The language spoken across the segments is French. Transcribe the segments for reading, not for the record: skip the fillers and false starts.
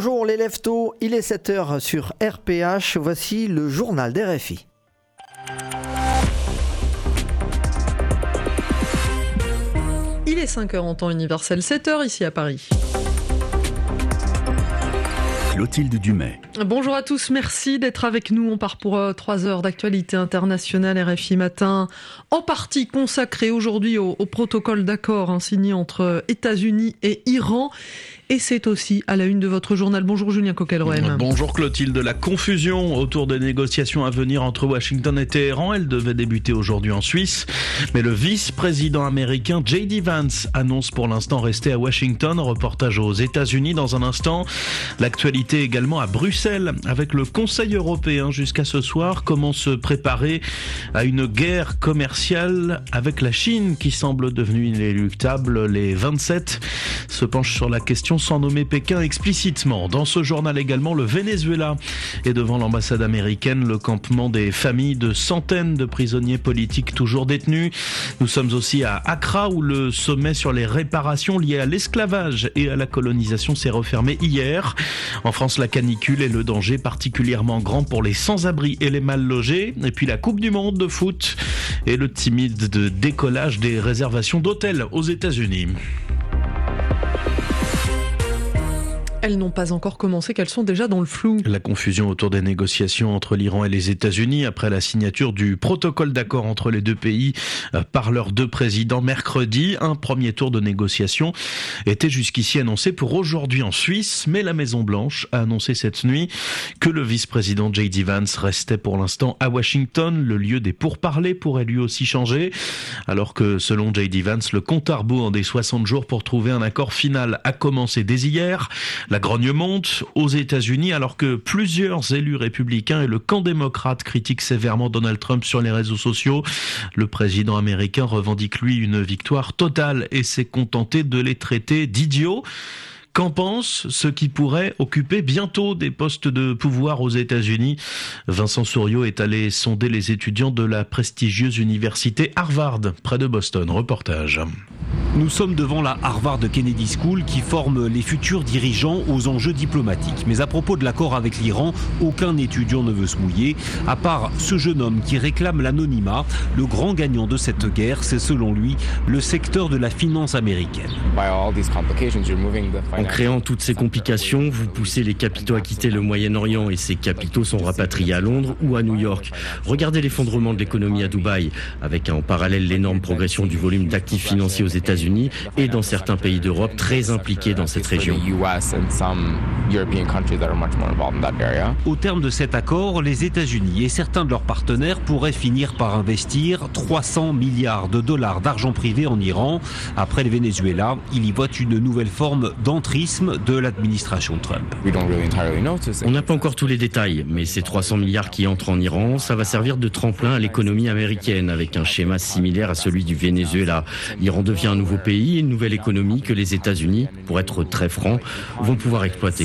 Bonjour les leftos, il est 7h sur RPH, voici le journal d'RFI. Il est 5h en temps universel, 7h ici à Paris. Clotilde Dumais. Bonjour à tous, merci d'être avec nous. On part pour 3 heures d'actualité internationale RFI Matin, en partie consacrée aujourd'hui au protocole d'accord signé entre États-Unis et Iran. Et c'est aussi à la une de votre journal. Bonjour Julien Coquelroem. Bonjour Clotilde. La confusion autour des négociations à venir entre Washington et Téhéran, elle devait débuter aujourd'hui en Suisse. Mais le vice-président américain J.D. Vance annonce pour l'instant rester à Washington. Reportage aux États-Unis dans un instant. L'actualité également à Bruxelles avec le Conseil européen jusqu'à ce soir. Comment se préparer à une guerre commerciale avec la Chine qui semble devenue inéluctable. Les 27 se penchent sur la question sans nommer Pékin explicitement. Dans ce journal également, le Venezuela est devant l'ambassade américaine, le campement des familles de centaines de prisonniers politiques toujours détenus. Nous sommes aussi à Accra où le sommet sur les réparations liées à l'esclavage et à la colonisation s'est refermé hier. En France, la canicule est le danger particulièrement grand pour les sans-abri et les mal logés. Et puis la Coupe du Monde de foot et le timide décollage des réservations d'hôtels aux États-Unis. Elles n'ont pas encore commencé, qu'elles sont déjà dans le flou. La confusion autour des négociations entre l'Iran et les États-Unis après la signature du protocole d'accord entre les deux pays par leurs deux présidents mercredi. Un premier tour de négociation était jusqu'ici annoncé pour aujourd'hui en Suisse, mais la Maison-Blanche a annoncé cette nuit que le vice-président J.D. Vance restait pour l'instant à Washington. Le lieu des pourparlers pourrait lui aussi changer, alors que selon J.D. Vance, le compte à rebours des 60 jours pour trouver un accord final a commencé dès hier. La grogne monte aux États-Unis alors que plusieurs élus républicains et le camp démocrate critiquent sévèrement Donald Trump sur les réseaux sociaux. Le président américain revendique lui une victoire totale et s'est contenté de les traiter d'idiots. Qu'en pensent ceux qui pourraient occuper bientôt des postes de pouvoir aux États-Unis? Vincent Souriau est allé sonder les étudiants de la prestigieuse université Harvard, près de Boston. Reportage. Nous sommes devant la Harvard Kennedy School qui forme les futurs dirigeants aux enjeux diplomatiques. Mais à propos de l'accord avec l'Iran, aucun étudiant ne veut se mouiller, à part ce jeune homme qui réclame l'anonymat. Le grand gagnant de cette guerre, c'est selon lui le secteur de la finance américaine. En créant toutes ces complications, vous poussez les capitaux à quitter le Moyen-Orient et ces capitaux sont rapatriés à Londres ou à New York. Regardez l'effondrement de l'économie à Dubaï, avec en parallèle l'énorme progression du volume d'actifs financiers aux États-Unis et dans certains pays d'Europe très impliqués dans cette région. Au terme de cet accord, les États-Unis et certains de leurs partenaires pourraient finir par investir 300 milliards de dollars d'argent privé en Iran. Après le Venezuela, il y voit une nouvelle forme d'entrisme de l'administration Trump. On n'a pas encore tous les détails, mais ces 300 milliards qui entrent en Iran, ça va servir de tremplin à l'économie américaine, avec un schéma similaire à celui du Venezuela. L'Iran devient un nouveau pays, une nouvelle économie que les États-Unis, pour être très francs, vont pouvoir exploiter.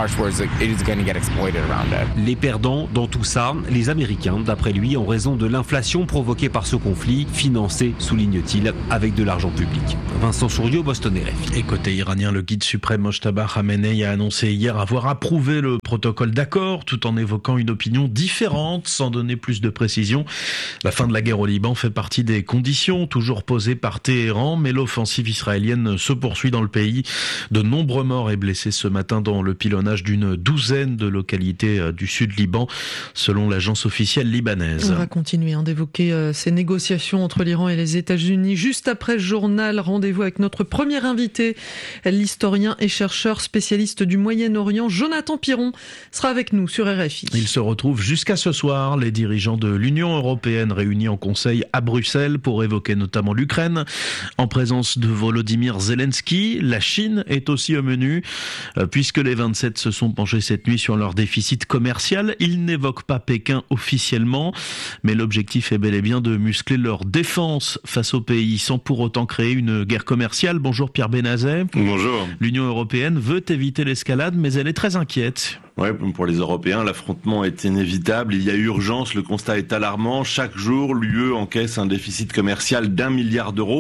Les perdants dans tout ça, les Américains, d'après lui, en raison de l'inflation provoquée par ce conflit, financé, souligne-t-il, avec de l'argent public. Vincent Souriau, Boston RFI. Et côté iranien, le guide suprême Mojtaba Khamenei a annoncé hier avoir approuvé le protocole d'accord, tout en évoquant une opinion différente, sans donner plus de précision. La fin de la guerre au Liban fait partie des conditions toujours posées par Téhéran, mais l'offensive israélienne se poursuit dans le pays. De nombreux morts et blessés ce matin dans le pilonnage d'une douzaine de localités du sud Liban, selon l'agence officielle libanaise. On va continuer d'évoquer ces négociations entre l'Iran et les États-Unis. Juste après ce journal, rendez-vous avec notre premier invité, l'historien et chercheur spécialiste du Moyen-Orient, Jonathan Piron, sera avec nous sur RFI. Il se retrouve jusqu'à ce soir, les dirigeants de l'Union européenne réunis en conseil à Bruxelles pour évoquer notamment l'Ukraine. En présence de Volodymyr Zelensky, la Chine est aussi au menu, puisque les 27 se sont penchés cette nuit sur leur déficit commercial. Ils n'évoquent pas Pékin officiellement, mais l'objectif est bel et bien de muscler leur défense face au pays, sans pour autant créer une guerre commerciale. Bonjour Pierre Benazet. Bonjour. L'Union européenne veut éviter l'escalade, mais elle est très inquiète. Ouais, pour les Européens, l'affrontement est inévitable. Il y a urgence, le constat est alarmant. Chaque jour, l'UE encaisse un déficit commercial d'1 milliard d'euros.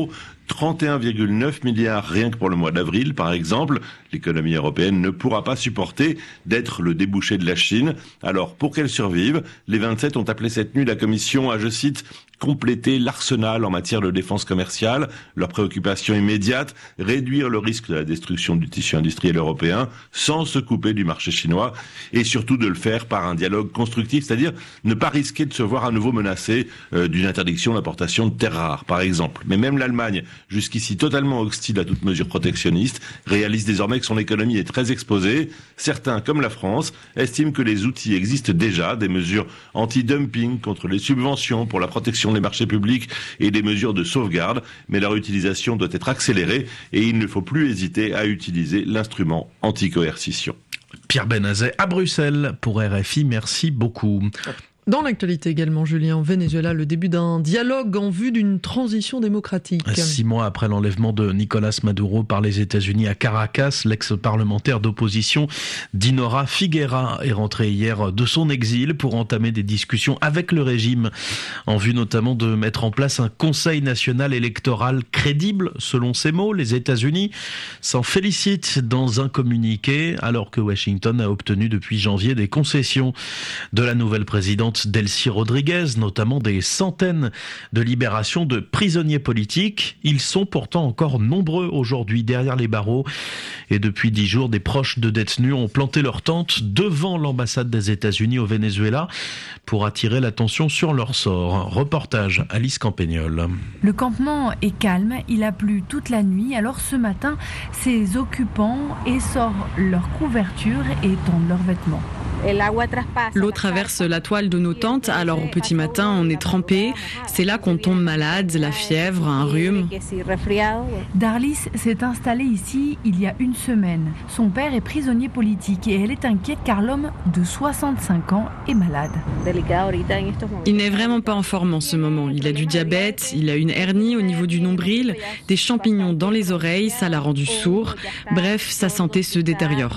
31,9 milliards rien que pour le mois d'avril, par exemple. L'économie européenne ne pourra pas supporter d'être le débouché de la Chine. Alors, pour qu'elle survive, les 27 ont appelé cette nuit la Commission à, je cite, compléter l'arsenal en matière de défense commerciale. Leur préoccupation immédiate, réduire le risque de la destruction du tissu industriel européen sans se couper du marché chinois et surtout de le faire par un dialogue constructif, c'est-à-dire ne pas risquer de se voir à nouveau menacé d'une interdiction d'importation de terres rares, par exemple. Mais même l'Allemagne, jusqu'ici totalement hostile à toute mesure protectionniste, réalise désormais que son économie est très exposée. Certains, comme la France, estiment que les outils existent déjà, des mesures anti-dumping contre les subventions pour la protection des marchés publics et des mesures de sauvegarde, mais leur utilisation doit être accélérée et il ne faut plus hésiter à utiliser l'instrument anti-coercition. Pierre Benazet à Bruxelles pour RFI, merci beaucoup. Dans l'actualité également, Julien, au Venezuela, le début d'un dialogue en vue d'une transition démocratique. 6 mois après l'enlèvement de Nicolás Maduro par les États-Unis à Caracas, l'ex-parlementaire d'opposition Dinora Figuera est rentré hier de son exil pour entamer des discussions avec le régime, en vue notamment de mettre en place un conseil national électoral crédible, selon ses mots. Les États-Unis s'en félicitent dans un communiqué, alors que Washington a obtenu depuis janvier des concessions de la nouvelle présidente Delcy Rodriguez, notamment des centaines de libérations de prisonniers politiques. Ils sont pourtant encore nombreux aujourd'hui derrière les barreaux. Et depuis 10 jours, des proches de détenus ont planté leur tente devant l'ambassade des États-Unis au Venezuela pour attirer l'attention sur leur sort. Reportage Alice Campagnol. Le campement est calme, il a plu toute la nuit. Alors ce matin, ses occupants essorent leur couverture et tendent leurs vêtements. L'eau traverse la toile de nos tentes, alors au petit matin on est trempé. C'est là qu'on tombe malade, la fièvre, un rhume. Darlis s'est installée ici il y a une semaine. Son père est prisonnier politique et elle est inquiète car l'homme de 65 ans est malade. Il n'est vraiment pas en forme en ce moment. Il a du diabète, il a une hernie au niveau du nombril, des champignons dans les oreilles, ça l'a rendu sourd. Bref, sa santé se détériore.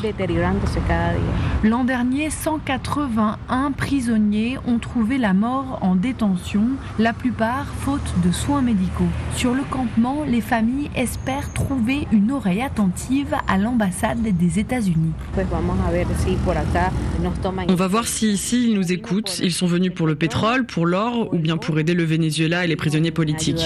L'an dernier, 181 prisonniers ont trouvé la mort en détention, la plupart faute de soins médicaux. Sur le campement, les familles espèrent trouver une oreille attentive à l'ambassade des États-Unis. On va voir si ici ils nous écoutent. Ils sont venus pour le pétrole, pour l'or ou bien pour aider le Venezuela et les prisonniers politiques.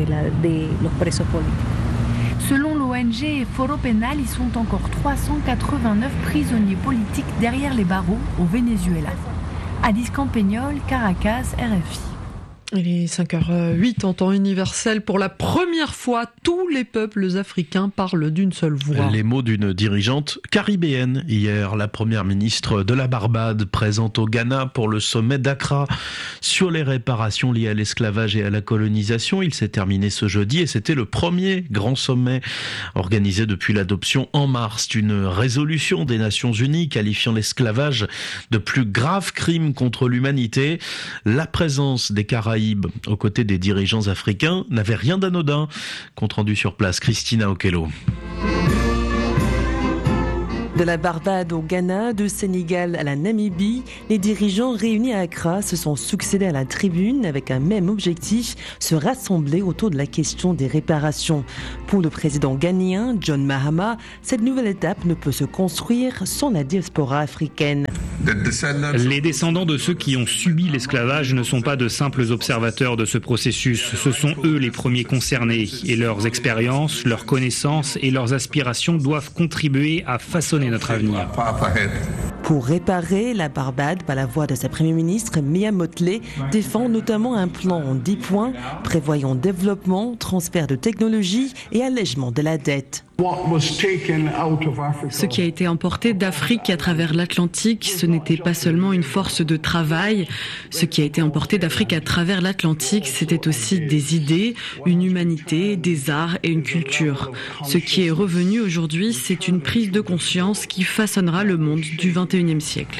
Selon l'ONG Foro Penal, ils sont encore 389 prisonniers politiques derrière les barreaux au Venezuela. Alice Campagnol, Caracas, RFI. Il est 5h08 en temps universel. Pour la première fois, tous les peuples africains parlent d'une seule voix. Les mots d'une dirigeante caribéenne hier, la première ministre de la Barbade, présente au Ghana pour le sommet d'Accra sur les réparations liées à l'esclavage et à la colonisation. Il s'est terminé ce jeudi et c'était le premier grand sommet organisé depuis l'adoption en mars d'une résolution des Nations Unies qualifiant l'esclavage de plus grave crime contre l'humanité. La présence des Caraïbes aux côtés des dirigeants africains n'avait rien d'anodin. Compte rendu sur place, Christina Okello. De la Barbade au Ghana, du Sénégal à la Namibie, les dirigeants réunis à Accra se sont succédés à la tribune avec un même objectif, se rassembler autour de la question des réparations. Pour le président ghanéen, John Mahama, cette nouvelle étape ne peut se construire sans la diaspora africaine. Les descendants de ceux qui ont subi l'esclavage ne sont pas de simples observateurs de ce processus. Ce sont eux les premiers concernés et leurs expériences, leurs connaissances et leurs aspirations doivent contribuer à façonner notre avenir. Pour réparer, la Barbade, par la voix de sa première ministre, Mia Mottley, défend notamment un plan en 10 points prévoyant développement, transfert de technologie et allègement de la dette. Ce qui a été emporté d'Afrique à travers l'Atlantique, ce n'était pas seulement une force de travail. Ce qui a été emporté d'Afrique à travers l'Atlantique, c'était aussi des idées, une humanité, des arts et une culture. Ce qui est revenu aujourd'hui, c'est une prise de conscience qui façonnera le monde du XXIe siècle.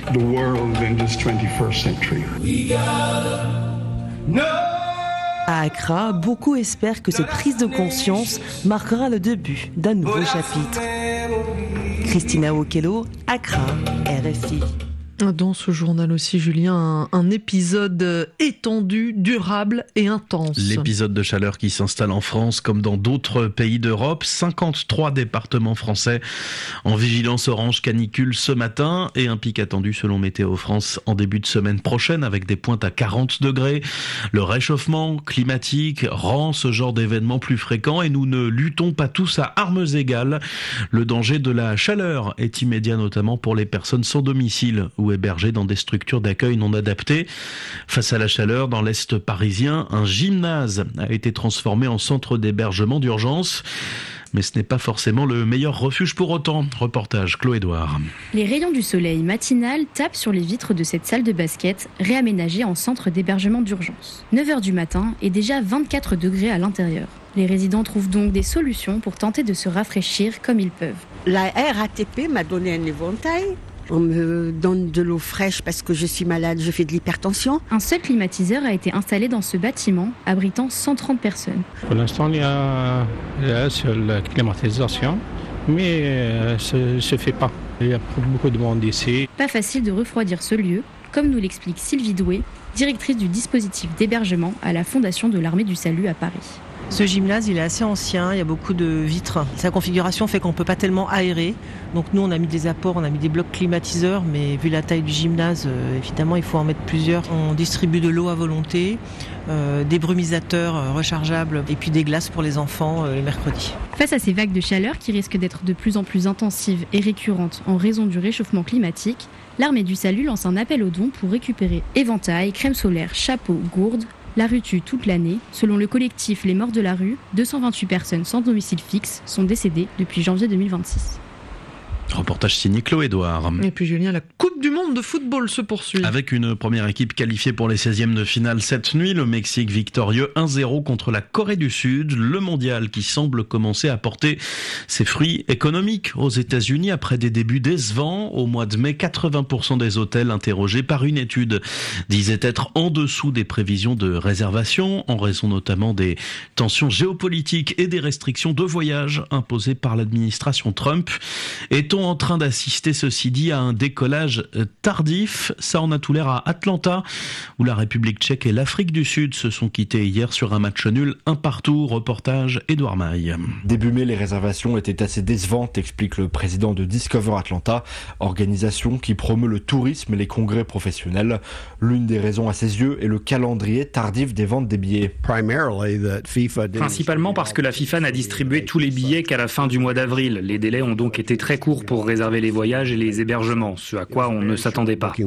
À Accra, beaucoup espèrent que cette prise de conscience marquera le début d'un nouveau chapitre. Christina Okello, Accra, RFI. Dans ce journal aussi, Julien, un épisode étendu, durable et intense. L'épisode de chaleur qui s'installe en France comme dans d'autres pays d'Europe. 53 départements français en vigilance orange canicule ce matin et un pic attendu selon Météo France en début de semaine prochaine avec des pointes à 40 degrés. Le réchauffement climatique rend ce genre d'événements plus fréquents et nous ne luttons pas tous à armes égales. Le danger de la chaleur est immédiat notamment pour les personnes sans domicile ou hébergés dans des structures d'accueil non adaptées. Face à la chaleur, dans l'Est parisien, un gymnase a été transformé en centre d'hébergement d'urgence. Mais ce n'est pas forcément le meilleur refuge pour autant. Reportage Chloé Edouard. Les rayons du soleil matinal tapent sur les vitres de cette salle de basket réaménagée en centre d'hébergement d'urgence. 9h du matin et déjà 24 degrés à l'intérieur. Les résidents trouvent donc des solutions pour tenter de se rafraîchir comme ils peuvent. La RATP m'a donné un éventail. On me donne de l'eau fraîche parce que je suis malade, je fais de l'hypertension. Un seul climatiseur a été installé dans ce bâtiment, abritant 130 personnes. Pour l'instant, il y a sur la climatisation, mais ça ne se fait pas. Il y a beaucoup de monde ici. Pas facile de refroidir ce lieu, comme nous l'explique Sylvie Doué, directrice du dispositif d'hébergement à la Fondation de l'Armée du Salut à Paris. Ce gymnase, il est assez ancien, il y a beaucoup de vitres. Sa configuration fait qu'on ne peut pas tellement aérer. Donc nous, on a mis des apports, on a mis des blocs climatiseurs, mais vu la taille du gymnase, évidemment, il faut en mettre plusieurs. On distribue de l'eau à volonté, des brumisateurs rechargeables et puis des glaces pour les enfants les mercredis. Face à ces vagues de chaleur qui risquent d'être de plus en plus intensives et récurrentes en raison du réchauffement climatique, l'Armée du Salut lance un appel aux dons pour récupérer éventails, crème solaire, chapeaux, gourdes. La rue tue toute l'année. Selon le collectif Les Morts de la rue, 228 personnes sans domicile fixe sont décédées depuis janvier 2026. Reportage signé Chloé Edouard. Et puis Julien, la Coupe du Monde de football se poursuit. Avec une première équipe qualifiée pour les 16e de finale cette nuit, le Mexique victorieux 1-0 contre la Corée du Sud. Le mondial qui semble commencer à porter ses fruits économiques aux États-Unis après des débuts décevants. Au mois de mai, 80% des hôtels interrogés par une étude disaient être en dessous des prévisions de réservation, en raison notamment des tensions géopolitiques et des restrictions de voyage imposées par l'administration Trump. Est-on en train d'assister, ceci dit, à un décollage tardif? Ça en a tout l'air à Atlanta, où la République tchèque et l'Afrique du Sud se sont quittés hier sur un match nul 1-1. Reportage Édouard Maille. Début mai, les réservations étaient assez décevantes, explique le président de Discover Atlanta, organisation qui promeut le tourisme et les congrès professionnels. L'une des raisons à ses yeux est le calendrier tardif des ventes des billets. Principalement parce que la FIFA n'a distribué tous les billets qu'à la fin du mois d'avril. Les délais ont donc été très courts pour réserver les voyages et les hébergements, ce à quoi on ne s'attendait pas.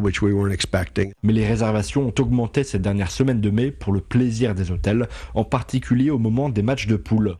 Mais les réservations ont augmenté ces dernières semaines de mai pour le plaisir des hôtels, en particulier au moment des matchs de poule.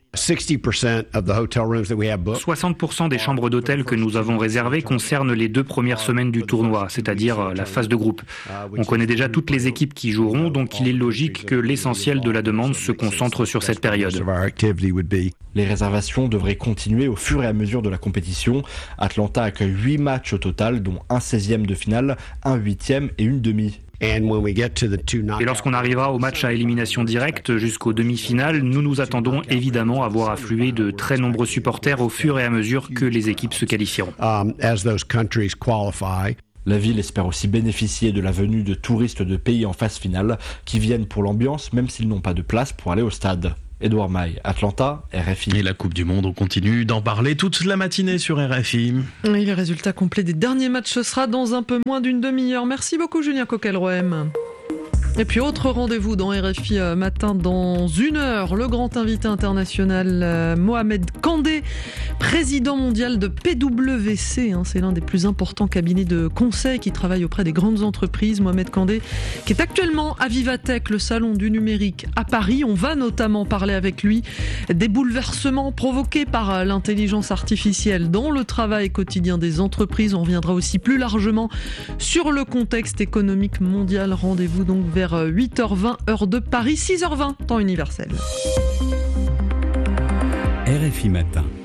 60% des chambres d'hôtel que nous avons réservées concernent les 2 premières semaines du tournoi, c'est-à-dire la phase de groupe. On connaît déjà toutes les équipes qui joueront, donc il est logique que l'essentiel de la demande se concentre sur cette période. Les réservations devraient continuer au fur et à mesure de la compétition. Atlanta accueille 8 matchs au total, dont un 16e de finale, un 8e et une demi. Et lorsqu'on arrivera au match à élimination directe jusqu'aux demi-finales, nous nous attendons évidemment à voir affluer de très nombreux supporters au fur et à mesure que les équipes se qualifieront. La ville espère aussi bénéficier de la venue de touristes de pays en phase finale qui viennent pour l'ambiance même s'ils n'ont pas de place pour aller au stade. Édouard Maille, Atlanta, RFI. Et la Coupe du Monde, on continue d'en parler toute la matinée sur RFI. Et les résultats complets des derniers matchs, ce sera dans un peu moins d'une demi-heure. Merci beaucoup Julien Coquelroem. Et puis autre rendez-vous dans RFI matin dans 1 heure, le grand invité international Mohamed Kandé, président mondial de PwC, c'est l'un des plus importants cabinets de conseil qui travaille auprès des grandes entreprises. Mohamed Kandé qui est actuellement à Vivatech, le salon du numérique à Paris. On va notamment parler avec lui des bouleversements provoqués par l'intelligence artificielle dans le travail quotidien des entreprises. On reviendra aussi plus largement sur le contexte économique mondial. Rendez-vous donc vers 8h20 heure de Paris, 6h20 temps universel. RFI Matin.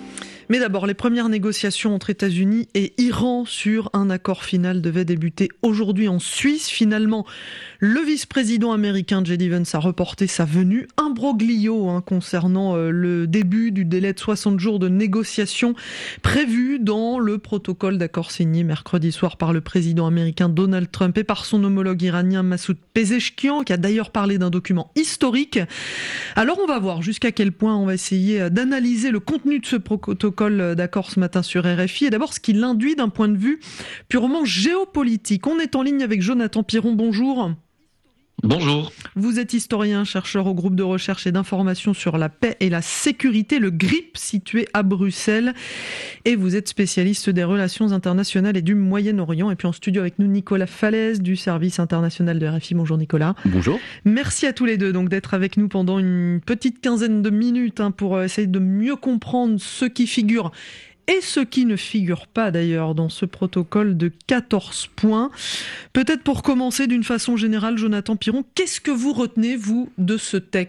Mais d'abord, les premières négociations entre États-Unis et Iran sur un accord final devaient débuter aujourd'hui en Suisse. Finalement, le vice-président américain J.D. Vance a reporté sa venue. Imbroglio concernant le début du délai de 60 jours de négociations prévu dans le protocole d'accord signé mercredi soir par le président américain Donald Trump et par son homologue iranien Massoud Pezeshkian, qui a d'ailleurs parlé d'un document historique. Alors on va voir jusqu'à quel point on va essayer d'analyser le contenu de ce protocole d'accord ce matin sur RFI. Et d'abord ce qu'il induit d'un point de vue purement géopolitique. On est en ligne avec Jonathan Piron, bonjour. Bonjour. Vous êtes historien, chercheur au groupe de recherche et d'information sur la paix et la sécurité, le GRIP, situé à Bruxelles. Et vous êtes spécialiste des relations internationales et du Moyen-Orient. Et puis en studio avec nous, Nicolas Falaise du service international de RFI. Bonjour Nicolas. Bonjour. Merci à tous les deux donc d'être avec nous pendant une petite quinzaine de minutes pour essayer de mieux comprendre ce qui figure et ce qui ne figure pas d'ailleurs dans ce protocole de 14 points. Peut-être pour commencer d'une façon générale, Jonathan Piron, qu'est-ce que vous retenez, vous, de ce texte ?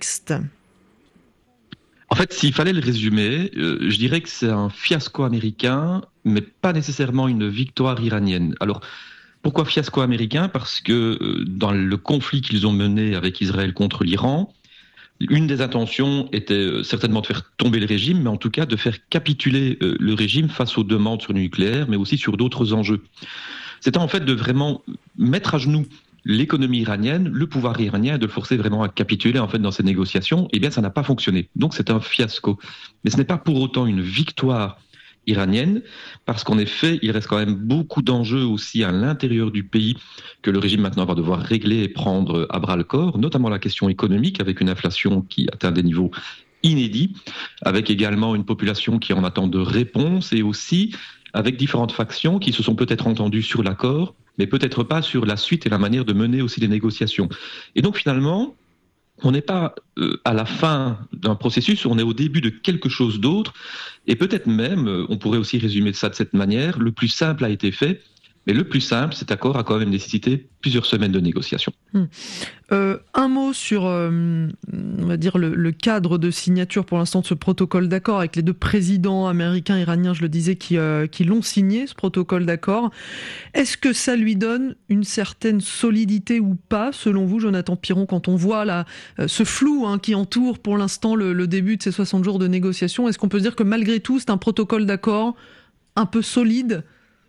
En fait, s'il fallait le résumer, je dirais que c'est un fiasco américain, mais pas nécessairement une victoire iranienne. Alors, pourquoi fiasco américain ? Parce que dans le conflit qu'ils ont mené avec Israël contre l'Iran, une des intentions était certainement de faire tomber le régime, mais en tout cas de faire capituler le régime face aux demandes sur le nucléaire, mais aussi sur d'autres enjeux. C'était en fait de vraiment mettre à genoux l'économie iranienne, le pouvoir iranien, et de le forcer vraiment à capituler en fait dans ces négociations. Eh bien, ça n'a pas fonctionné. Donc, c'est un fiasco. Mais ce n'est pas pour autant une victoire iranienne, parce qu'en effet, il reste quand même beaucoup d'enjeux aussi à l'intérieur du pays que le régime maintenant va devoir régler et prendre à bras-le-corps, notamment la question économique, avec une inflation qui atteint des niveaux inédits, avec également une population qui en attend de réponses, et aussi avec différentes factions qui se sont peut-être entendues sur l'accord, mais peut-être pas sur la suite et la manière de mener aussi les négociations. Et donc finalement, on n'est pas à la fin d'un processus, on est au début de quelque chose d'autre, et peut-être même, on pourrait aussi résumer ça de cette manière, le plus simple a été fait, mais le plus simple, cet accord a quand même nécessité plusieurs semaines de négociations. Un mot sur, on va dire, le cadre de signature pour l'instant de ce protocole d'accord avec les deux présidents américains et iraniens, je le disais, qui l'ont signé, ce protocole d'accord. Est-ce que ça lui donne une certaine solidité ou pas, selon vous, Jonathan Piron, quand on voit ce flou qui entoure pour l'instant le début de ces 60 jours de négociations? Est-ce qu'on peut se dire que malgré tout, c'est un protocole d'accord un peu solide ?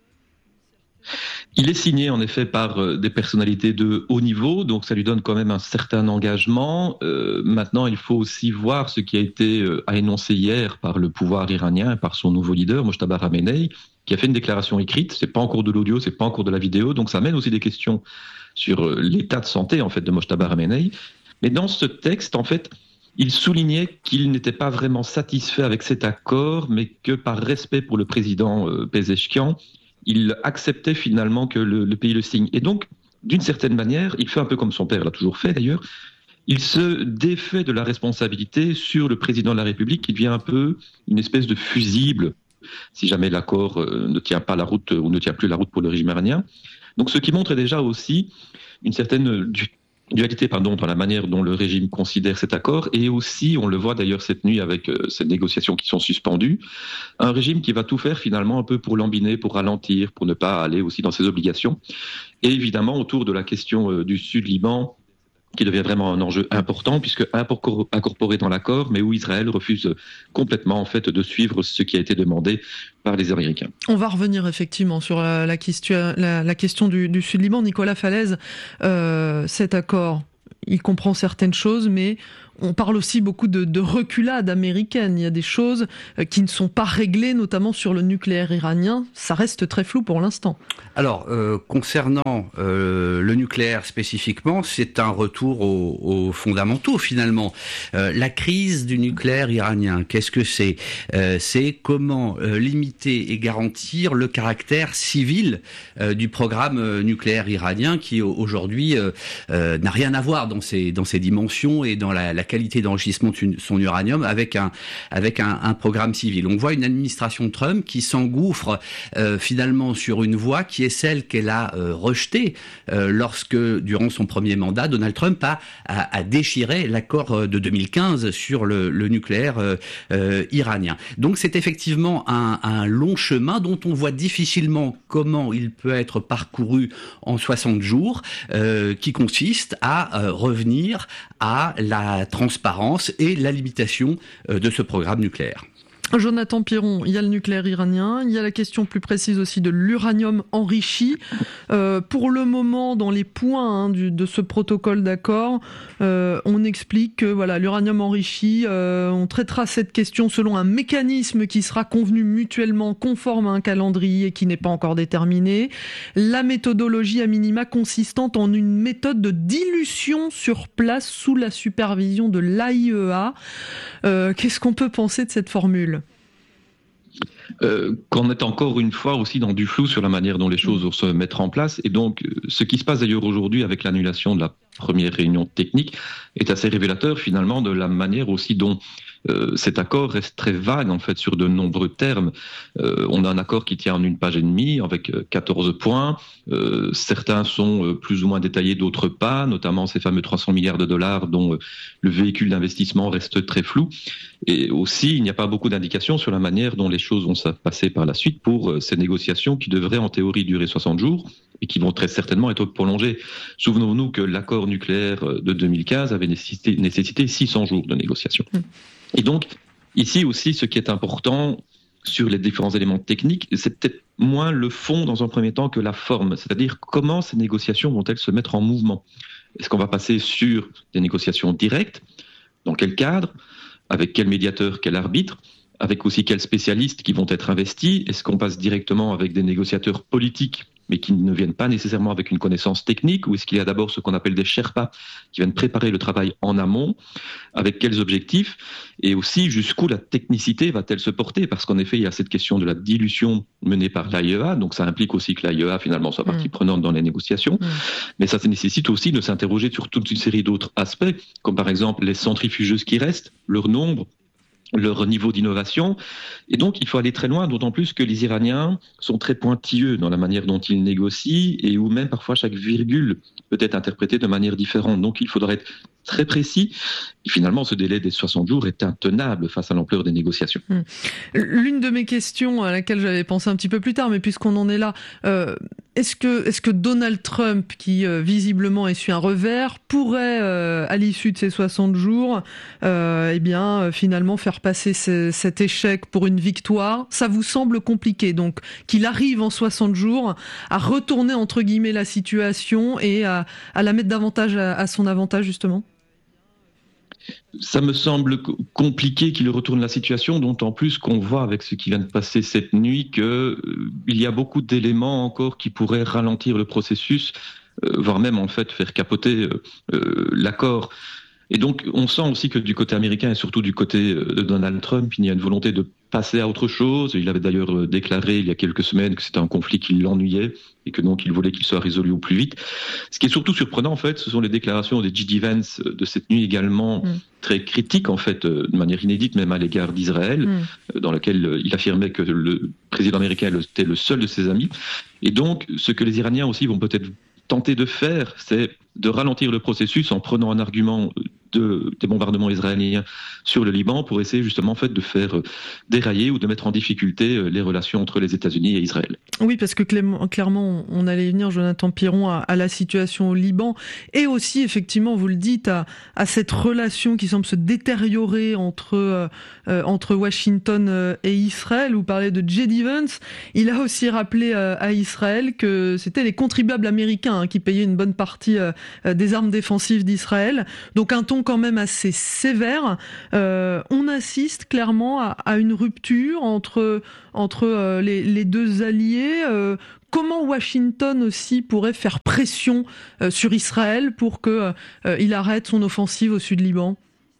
Il est signé en effet par des personnalités de haut niveau, donc ça lui donne quand même un certain engagement. Maintenant, il faut aussi voir ce qui a été énoncé hier par le pouvoir iranien, par son nouveau leader, Mojtaba Khamenei, qui a fait une déclaration écrite. C'est pas encore de l'audio, c'est pas encore de la vidéo, donc ça amène aussi des questions sur l'état de santé en fait de Mojtaba Khamenei. Mais dans ce texte, en fait, il soulignait qu'il n'était pas vraiment satisfait avec cet accord, mais que par respect pour le président Pezeshkian, il acceptait finalement que le pays le signe. Et donc, d'une certaine manière, il fait un peu comme son père l'a toujours fait d'ailleurs, il se défait de la responsabilité sur le président de la République, qui devient un peu une espèce de fusible si jamais l'accord ne tient pas la route ou ne tient plus la route pour le régime iranien. Donc ce qui montre déjà aussi une certaine dualité dans la manière dont le régime considère cet accord, et aussi, on le voit d'ailleurs cette nuit avec ces négociations qui sont suspendues, un régime qui va tout faire finalement un peu pour lambiner, pour ralentir, pour ne pas aller aussi dans ses obligations. Et évidemment, autour de la question du Sud-Liban, qui devient vraiment un enjeu important, puisque incorporé dans l'accord, mais où Israël refuse complètement en fait de suivre ce qui a été demandé par les Américains. On va revenir effectivement sur la question du Sud-Liban. Nicolas Falaise, cet accord, il comprend certaines choses, mais on parle aussi beaucoup de reculade américaine. Il y a des choses qui ne sont pas réglées, notamment sur le nucléaire iranien. Ça reste très flou pour l'instant. Alors, concernant le nucléaire spécifiquement, c'est un retour aux fondamentaux finalement. La crise du nucléaire iranien, qu'est-ce que c'est ? C'est comment limiter et garantir le caractère civil du programme nucléaire iranien qui aujourd'hui n'a rien à voir dans ses dimensions et dans la la qualité d'enrichissement de son uranium avec un programme civil. On voit une administration Trump qui s'engouffre finalement sur une voie qui est celle qu'elle a rejetée lorsque, durant son premier mandat, Donald Trump a déchiré l'accord de 2015 sur le nucléaire iranien. Donc c'est effectivement un long chemin dont on voit difficilement comment il peut être parcouru en 60 jours, qui consiste à revenir à la transparence et la limitation de ce programme nucléaire. Jonathan Piron, il y a le nucléaire iranien, il y a la question plus précise aussi de l'uranium enrichi. Pour le moment, dans les points de ce protocole d'accord, on explique que voilà, l'uranium enrichi, on traitera cette question selon un mécanisme qui sera convenu mutuellement conforme à un calendrier qui n'est pas encore déterminé. La méthodologie à minima consistant en une méthode de dilution sur place sous la supervision de l'AIEA. Qu'est-ce qu'on peut penser de cette formule ? Qu'on est encore une fois aussi dans du flou sur la manière dont les choses vont se mettre en place. Et donc, ce qui se passe d'ailleurs aujourd'hui avec l'annulation de la première réunion technique est assez révélateur finalement de la manière aussi dont cet accord reste très vague en fait sur de nombreux termes. On a un accord qui tient en 1 page et demie avec 14 points. Certains sont plus ou moins détaillés, d'autres pas, notamment ces fameux 300 milliards de dollars dont le véhicule d'investissement reste très flou. Et aussi, il n'y a pas beaucoup d'indications sur la manière dont les choses vont se passer par la suite pour ces négociations qui devraient en théorie durer 60 jours et qui vont très certainement être prolongées. Souvenons-nous que l'accord nucléaire de 2015 avait nécessité 600 jours de négociations. Et donc, ici aussi, ce qui est important sur les différents éléments techniques, c'est peut-être moins le fond dans un premier temps que la forme, c'est-à-dire comment ces négociations vont-elles se mettre en mouvement. Est-ce qu'on va passer sur des négociations directes ? Dans quel cadre ? Avec quel médiateur, quel arbitre ? Avec aussi quels spécialistes qui vont être investis ? Est-ce qu'on passe directement avec des négociateurs politiques mais qui ne viennent pas nécessairement avec une connaissance technique, ou est-ce qu'il y a d'abord ce qu'on appelle des Sherpas qui viennent préparer le travail en amont, avec quels objectifs, et aussi jusqu'où la technicité va-t-elle se porter, parce qu'en effet il y a cette question de la dilution menée par l'AIEA, donc ça implique aussi que l'AIEA finalement soit partie prenante dans les négociations, mais ça nécessite aussi de s'interroger sur toute une série d'autres aspects, comme par exemple les centrifugeuses qui restent, leur nombre, leur niveau d'innovation. Et donc, il faut aller très loin, d'autant plus que les Iraniens sont très pointilleux dans la manière dont ils négocient et où même parfois chaque virgule peut être interprétée de manière différente. Donc, il faudrait être très précis. Et finalement, ce délai des 60 jours est intenable face à l'ampleur des négociations. L'une de mes questions à laquelle j'avais pensé un petit peu plus tard, mais puisqu'on en est là, est-ce que Donald Trump, qui visiblement essuie un revers, pourrait, à l'issue de ces 60 jours, finalement faire passer cet échec pour une victoire ? Ça vous semble compliqué, donc, qu'il arrive en 60 jours à retourner, entre guillemets, la situation et à la mettre davantage à son avantage, justement ? Ça me semble compliqué qu'il retourne la situation, d'autant plus qu'on voit avec ce qui vient de passer cette nuit qu'il y a beaucoup d'éléments encore qui pourraient ralentir le processus, voire même en fait faire capoter l'accord. Et donc on sent aussi que du côté américain et surtout du côté de Donald Trump, il y a une volonté de passer à autre chose. Il avait d'ailleurs déclaré il y a quelques semaines que c'était un conflit qui l'ennuyait et que donc il voulait qu'il soit résolu au plus vite. Ce qui est surtout surprenant en fait, ce sont les déclarations des J.D. Vance de cette nuit également très critiques en fait, de manière inédite même à l'égard d'Israël, dans laquelle il affirmait que le président américain était le seul de ses amis. Et donc ce que les Iraniens aussi vont peut-être tenter de faire, c'est de ralentir le processus en prenant un argument des bombardements israéliens sur le Liban pour essayer justement en fait de faire dérailler ou de mettre en difficulté les relations entre les États-Unis et Israël. Oui, parce que clairement, on allait venir, Jonathan Piron, à la situation au Liban et aussi, effectivement, vous le dites, à cette relation qui semble se détériorer entre Washington et Israël. Vous parlez de J.D. Vance. Il a aussi rappelé à Israël que c'était les contribuables américains qui payaient une bonne partie des armes défensives d'Israël. Donc un ton quand même assez sévère. On assiste clairement à une rupture entre les deux alliés. Comment Washington aussi pourrait faire pression sur Israël pour qu'il arrête son offensive au sud Liban ?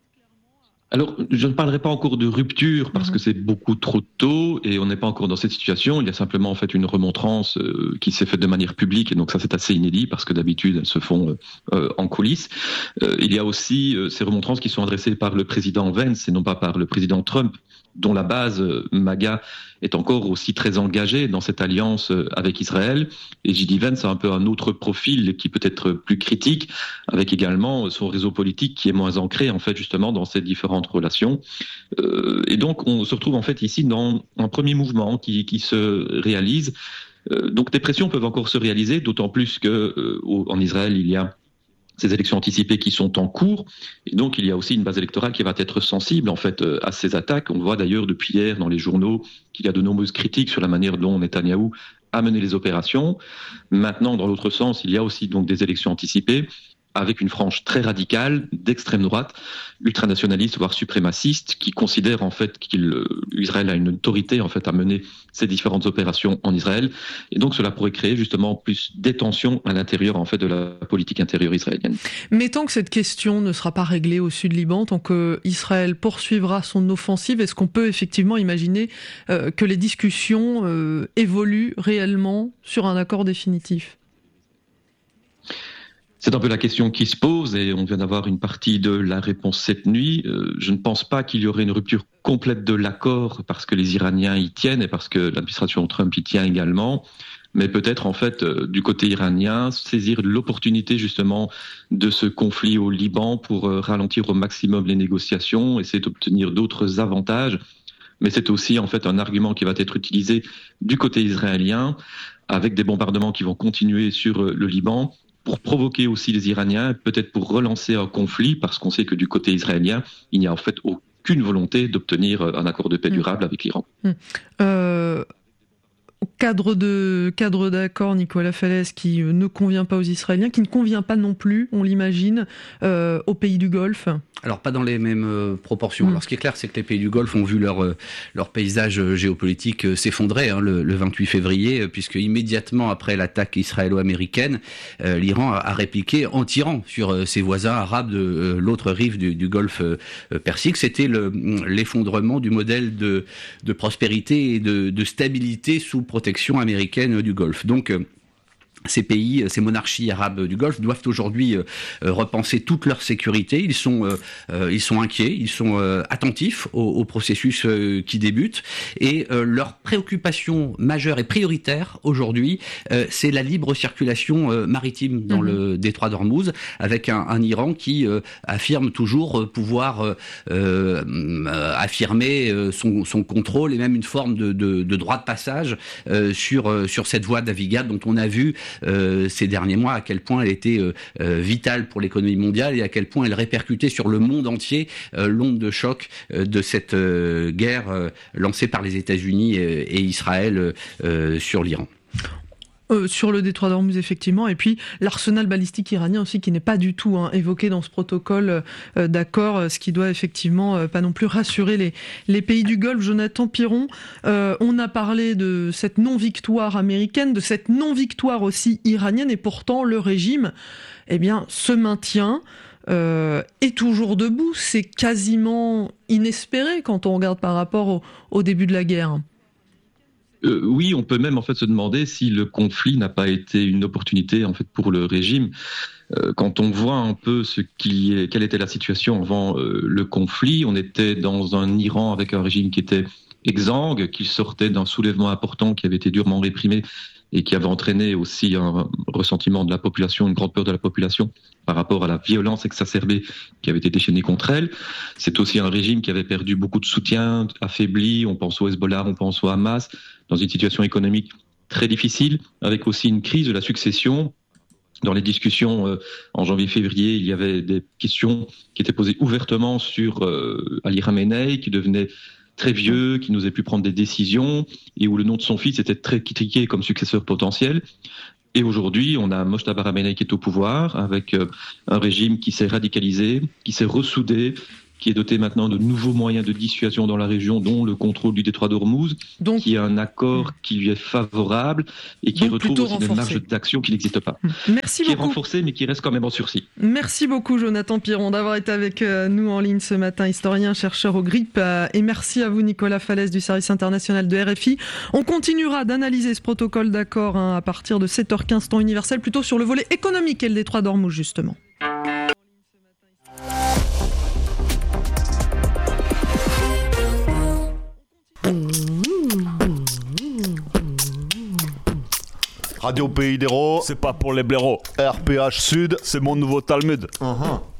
Alors, je ne parlerai pas encore de rupture parce que c'est beaucoup trop tôt et on n'est pas encore dans cette situation. Il y a simplement en fait une remontrance qui s'est faite de manière publique et donc ça c'est assez inédit parce que d'habitude elles se font en coulisses. Il y a aussi ces remontrances qui sont adressées par le président Vance et non pas par le président Trump, dont la base MAGA est encore aussi très engagée dans cette alliance avec Israël. Et J.D. Vance a un peu un autre profil qui peut être plus critique, avec également son réseau politique qui est moins ancré en fait justement dans ces différentes relations. Et donc on se retrouve en fait ici dans un premier mouvement qui se réalise. Donc des pressions peuvent encore se réaliser, d'autant plus que en Israël il y a ces élections anticipées qui sont en cours, et donc il y a aussi une base électorale qui va être sensible en fait à ces attaques. On voit d'ailleurs depuis hier dans les journaux qu'il y a de nombreuses critiques sur la manière dont Netanyahou a mené les opérations. Maintenant, dans l'autre sens, il y a aussi donc des élections anticipées avec une frange très radicale d'extrême droite, ultranationaliste voire suprémaciste, qui considère en fait qu'Israël a une autorité en fait à mener ces différentes opérations en Israël, et donc cela pourrait créer justement plus des tensions à l'intérieur en fait de la politique intérieure israélienne. Mais tant que cette question ne sera pas réglée au sud Liban, tant que Israël poursuivra son offensive, est-ce qu'on peut effectivement imaginer que les discussions évoluent réellement sur un accord définitif ? C'est un peu la question qui se pose et on vient d'avoir une partie de la réponse cette nuit. Je ne pense pas qu'il y aurait une rupture complète de l'accord parce que les Iraniens y tiennent et parce que l'administration Trump y tient également. Mais peut-être en fait du côté iranien saisir l'opportunité justement de ce conflit au Liban pour ralentir au maximum les négociations, essayer d'obtenir d'autres avantages. Mais c'est aussi en fait un argument qui va être utilisé du côté israélien avec des bombardements qui vont continuer sur le Liban, pour provoquer aussi les Iraniens, peut-être pour relancer un conflit, parce qu'on sait que du côté israélien, il n'y a en fait aucune volonté d'obtenir un accord de paix durable avec l'Iran. Cadre d'accord, Nicolas Fallès, qui ne convient pas aux Israéliens, qui ne convient pas non plus, on l'imagine, aux pays du Golfe. Alors pas dans les mêmes proportions. Alors ce qui est clair, c'est que les pays du Golfe ont vu leur paysage géopolitique s'effondrer le 28 février, puisque immédiatement après l'attaque israélo-américaine, l'Iran a répliqué en tirant sur ses voisins arabes de l'autre rive du Golfe Persique. C'était l'effondrement du modèle de prospérité et de stabilité sous protection américaine du Golfe. Donc ces pays, ces monarchies arabes du Golfe doivent aujourd'hui repenser toute leur sécurité. Ils sont inquiets, ils sont attentifs au processus qui débute. Et leur préoccupation majeure et prioritaire aujourd'hui, c'est la libre circulation maritime dans le détroit d'Ormuz, avec un Iran qui affirme toujours pouvoir affirmer son contrôle et même une forme de droit de passage sur cette voie navigable dont on a vu ces derniers mois à quel point elle était vitale pour l'économie mondiale et à quel point elle répercutait sur le monde entier l'onde de choc de cette guerre lancée par les États-Unis et Israël sur l'Iran. Sur le détroit d'Ormuz, effectivement, et puis l'arsenal balistique iranien aussi, qui n'est pas du tout évoqué dans ce protocole d'accord, ce qui doit effectivement pas non plus rassurer les pays du Golfe. Jonathan Piron, on a parlé de cette non-victoire américaine, de cette non-victoire aussi iranienne, et pourtant le régime se maintient, est toujours debout. C'est quasiment inespéré quand on regarde par rapport au début de la guerre. Oui, on peut même en fait se demander si le conflit n'a pas été une opportunité en fait pour le régime. Quand on voit un peu quelle était la situation avant le conflit, on était dans un Iran avec un régime qui était exsangue, qui sortait d'un soulèvement important qui avait été durement réprimé et qui avait entraîné aussi un ressentiment de la population, une grande peur de la population par rapport à la violence exacerbée qui avait été déchaînée contre elle. C'est aussi un régime qui avait perdu beaucoup de soutien, affaibli, on pense au Hezbollah, on pense au Hamas, dans une situation économique très difficile, avec aussi une crise de la succession. Dans les discussions en janvier-février, il y avait des questions qui étaient posées ouvertement sur Ali Khamenei, qui devenait très vieux, qui n'osait plus prendre des décisions, et où le nom de son fils était très critiqué comme successeur potentiel. Et aujourd'hui, on a Mojtaba Khamenei qui est au pouvoir, avec un régime qui s'est radicalisé, qui s'est ressoudé, qui est doté maintenant de nouveaux moyens de dissuasion dans la région, dont le contrôle du détroit d'Ormuz, qui est un accord qui lui est favorable et qui retrouve aussi des marges d'action qui n'existent pas. Merci beaucoup. Qui est renforcé, mais qui reste quand même en sursis. Merci beaucoup, Jonathan Piron, d'avoir été avec nous en ligne ce matin, historien, chercheur au GRIP. Et merci à vous, Nicolas Fallès, du service international de RFI. On continuera d'analyser ce protocole d'accord à partir de 7h15 temps universel, plutôt sur le volet économique et le détroit d'Ormuz, justement. Radio Pays d'Hérault, c'est pas pour les blaireaux. RPH Sud, c'est mon nouveau Talmud.